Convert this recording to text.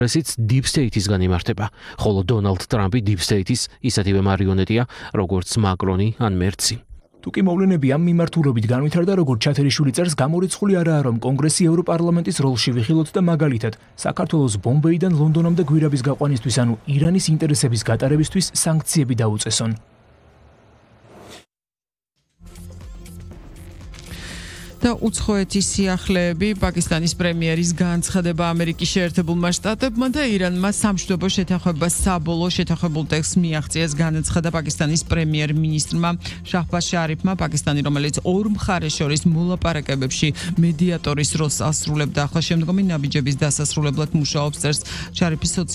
ესეც Deep State-ისგან იმართება, ხოლო დონალდ ტრამპი Deep State-ის ისეთივე მარიონეტია, როგორც მაკრონი ან მერცი. თუკი მოვლენები ამ მიმართულებით განვითარდა, როგორც ჩათერიშვილი წერს, გამორიცხული არაა, რომ კონგრესი ევროპარლამენტის როლში ვიხილოთ და მაგალითად, საქართველოს ბომბეიდან ლონდონამდე გვირაბის გაყვანისთვის, ანუ ირანის ინტერესების გატარებისთვის სანქციები დაუწესონ. და უცხოეთის სიახლეები პაკისტანის პრემიერის განცხადება ამერიკის შეერთებულმა შტატებმა და ირანმა სამშვიდობო შეთანხმებას საბოლოო შეთანხმებულ ტექსტს მიაღწიეს განაცხადა პაკისტანის პრემიერ-მინისტრმა შაჰბაზ შარიფმა. პაკისტანი, რომელიც ორ მხარეს შორის მოლაპარაკებებში მედიატორის როლს ასრულებდა, ახლა შემდგომი ნაბიჯების დასასრულებლად მუშაობს, წერს შარიფის